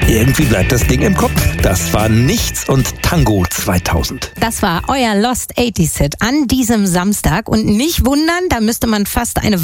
Irgendwie bleibt das Ding im Kopf. Das war Nichts und Tango 2000. Das war euer Lost 80s Hit an diesem Samstag. Und nicht wundern, da müsste man fast eine